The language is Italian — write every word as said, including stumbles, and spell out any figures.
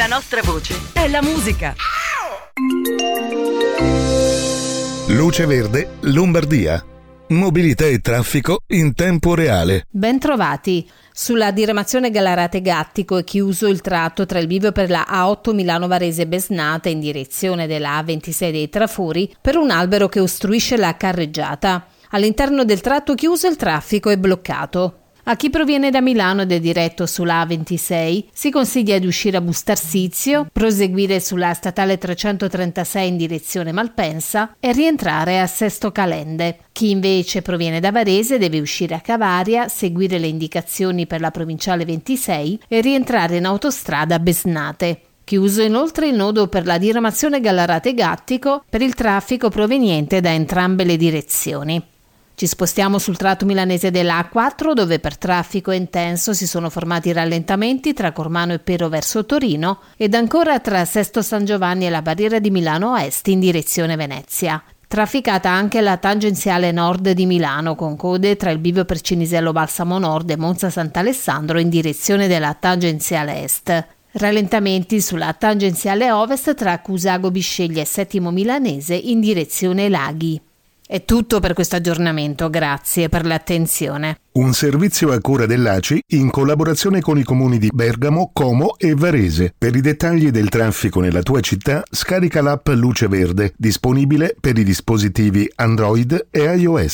La nostra voce è la musica. Luce Verde, Lombardia. Mobilità e traffico in tempo reale. Bentrovati. Sulla diramazione Gallarate-Gattico è chiuso il tratto tra il bivio per la A otto Milano Varese-Besnate in direzione della A ventisei dei Trafori per un albero che ostruisce la carreggiata. All'interno del tratto chiuso il traffico è bloccato. A chi proviene da Milano ed è diretto sulla A ventisei si consiglia di uscire a Bustarsizio, proseguire sulla statale trecentotrentasei in direzione Malpensa e rientrare a Sesto Calende. Chi invece proviene da Varese deve uscire a Cavaria, seguire le indicazioni per la provinciale ventisei e rientrare in autostrada a Besnate. Chiuso inoltre il nodo per la diramazione Gallarate-Gattico per il traffico proveniente da entrambe le direzioni. Ci spostiamo sul tratto milanese della A quattro, dove per traffico intenso si sono formati rallentamenti tra Cormano e Pero verso Torino ed ancora tra Sesto San Giovanni e la barriera di Milano Est in direzione Venezia. Trafficata anche la tangenziale nord di Milano, con code tra il bivio per Cinisello Balsamo Nord e Monza Sant'Alessandro in direzione della tangenziale est. Rallentamenti sulla tangenziale ovest tra Cusago Bisceglie e Settimo Milanese in direzione Laghi. È tutto per questo aggiornamento, grazie per l'attenzione. Un servizio a cura dell'A C I in collaborazione con i comuni di Bergamo, Como e Varese. Per i dettagli del traffico nella tua città, scarica l'app Luce Verde, disponibile per i dispositivi Android e iOS.